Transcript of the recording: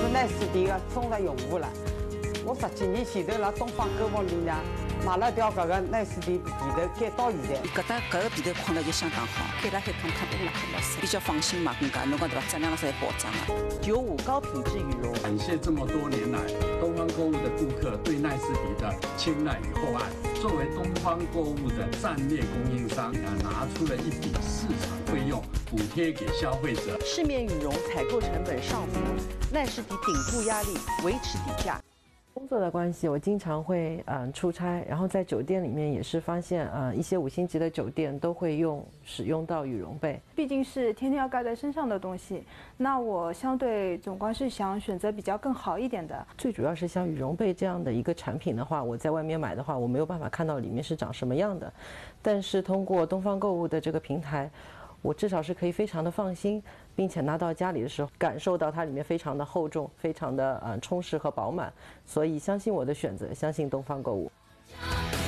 耐斯迪的中了用户了。我10几年前头辣东方购物里呢买了条搿个耐斯迪皮头，改到现在。 搿个皮头困了就相当好，改了海趟趟都辣海了比较放心嘛，更加侬讲对伐？质量是保障的。 95高品质羽绒。 感谢这么多年来东方购物的顾客对耐斯迪的青睐与厚爱。作为东方购物的战略供应商，拿出了一笔市场费用补贴给消费者。 市面羽绒采购成本上浮，耐斯迪顶住压力，维持底价。 工作的关系，我经常会出差，然后在酒店里面也是发现一些5星级的酒店都会使用到羽绒被， 毕竟是天天要盖在身上的东西，那我相对总归是想选择比较更好一点的。 最主要是像羽绒被这样的一个产品的话，我在外面买的话，我没有办法看到里面是长什么样的，但是通过东方购物的这个平台，我至少是可以非常的放心，并且拿到家里的时候感受到它里面非常的厚重，非常的充实和饱满，所以相信我的选择，相信东方购物。